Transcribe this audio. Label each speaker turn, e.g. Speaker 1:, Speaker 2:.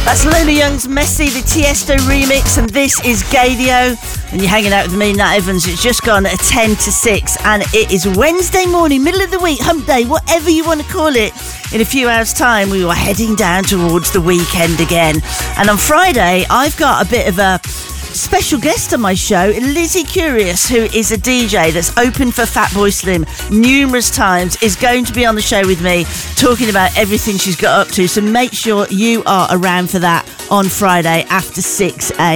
Speaker 1: That's Lola Young's Messy, the Tiesto remix, and this is Gadio. And you're hanging out with me, Nat Evans. It's just gone at 10 to 6, and it is Wednesday morning, middle of the week, hump day, whatever you want to call it. In a few hours' time, we are heading down towards the weekend again. And on Friday, I've got a bit of a special guest on my show, Lizzie Curious, who is a DJ that's opened for Fatboy Slim numerous times, is going to be on the show with me talking about everything she's got up to. So make sure you are around for that on Friday after 6 a.m.